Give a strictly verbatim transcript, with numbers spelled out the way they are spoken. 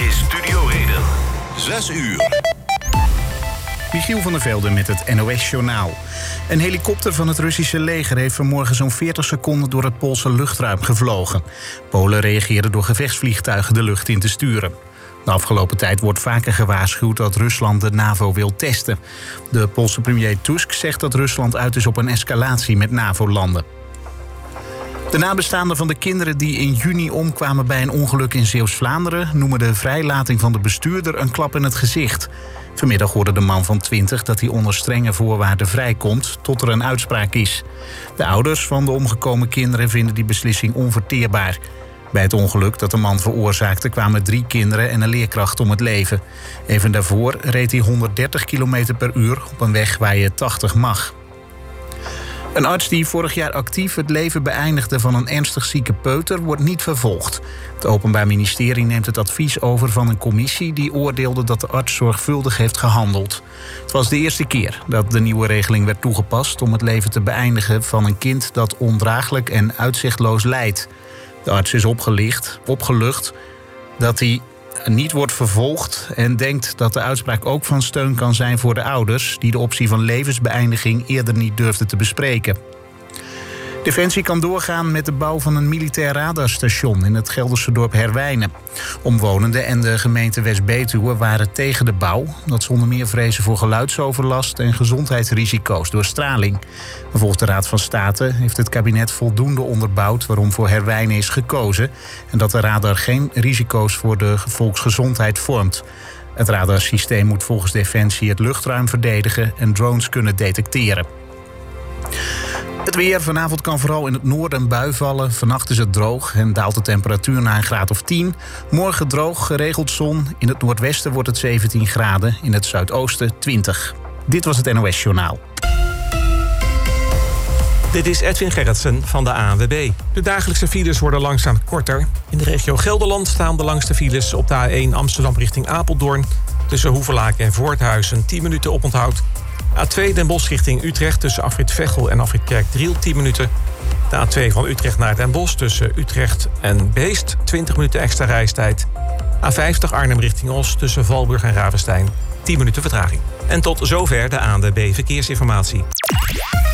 is Studio Reden. Zes uur. Michiel van der Velde met het N O S-journaal. Een helikopter van het Russische leger heeft vanmorgen zo'n veertig seconden door het Poolse luchtruim gevlogen. Polen reageerden door gevechtsvliegtuigen de lucht in te sturen. De afgelopen tijd wordt vaker gewaarschuwd dat Rusland de NAVO wil testen. De Poolse premier Tusk zegt dat Rusland uit is op een escalatie met NAVO-landen. De nabestaanden van de kinderen die in juni omkwamen bij een ongeluk in Zeeuws-Vlaanderen noemen de vrijlating van de bestuurder een klap in het gezicht. Vanmiddag hoorde de man van twintig dat hij onder strenge voorwaarden vrijkomt tot er een uitspraak is. De ouders van de omgekomen kinderen vinden die beslissing onverteerbaar. Bij het ongeluk dat de man veroorzaakte kwamen drie kinderen en een leerkracht om het leven. Even daarvoor reed hij honderddertig kilometer per uur op een weg waar je tachtig mag. Een arts die vorig jaar actief het leven beëindigde van een ernstig zieke peuter wordt niet vervolgd. Het Openbaar Ministerie neemt het advies over van een commissie die oordeelde dat de arts zorgvuldig heeft gehandeld. Het was de eerste keer dat de nieuwe regeling werd toegepast om het leven te beëindigen van een kind dat ondraaglijk en uitzichtloos lijdt. De arts is opgelicht, opgelucht dat hij niet wordt vervolgd en denkt dat de uitspraak ook van steun kan zijn voor de ouders die de optie van levensbeëindiging eerder niet durfden te bespreken. Defensie kan doorgaan met de bouw van een militair radarstation in het Gelderse dorp Herwijnen. Omwonenden en de gemeente West-Betuwe waren tegen de bouw. Dat zonder meer vrezen voor geluidsoverlast en gezondheidsrisico's door straling. Maar volgens de Raad van State heeft het kabinet voldoende onderbouwd waarom voor Herwijnen is gekozen en dat de radar geen risico's voor de volksgezondheid vormt. Het radarsysteem moet volgens Defensie het luchtruim verdedigen en drones kunnen detecteren. Het weer. Vanavond kan vooral in het noorden een bui vallen. Vannacht is het droog en daalt de temperatuur naar een graad of tien. Morgen droog, geregeld zon. In het noordwesten wordt het zeventien graden. In het zuidoosten twintig. Dit was het N O S-journaal. Dit is Edwin Gerritsen van de A N W B. De dagelijkse files worden langzaam korter. In de regio Gelderland staan de langste files op de A één Amsterdam richting Apeldoorn. Tussen Hoevelaken en Voorthuizen tien minuten oponthoud. A twee Den Bosch richting Utrecht tussen Afrit Veghel en Afrit Kerkdriel tien minuten. De A twee van Utrecht naar Den Bosch tussen Utrecht en Beest twintig minuten extra reistijd. A vijftig Arnhem richting Os tussen Valburg en Ravenstein tien minuten vertraging. En tot zover de A N W B Verkeersinformatie.